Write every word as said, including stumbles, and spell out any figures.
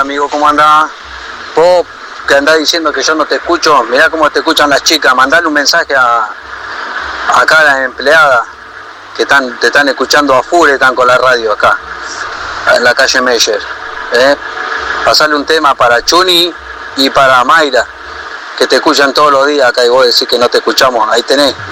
amigo? ¿Cómo andás? Vos que andás diciendo que yo no te escucho, mirá cómo te escuchan las chicas, mandale un mensaje a acá a las empleadas que están, te están escuchando a full, están con la radio acá, en la calle Meyer. ¿eh? Pasale un tema para Chuni y para Mayra, que te escuchan todos los días acá y vos decís que no te escuchamos, ahí tenés.